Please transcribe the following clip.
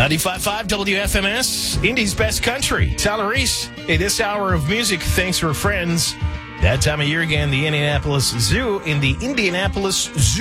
95.5 WFMS, Indy's best country. Tyler Reese. Hey, this hour of music, thanks for friends. That time of year again, the Indianapolis Zoo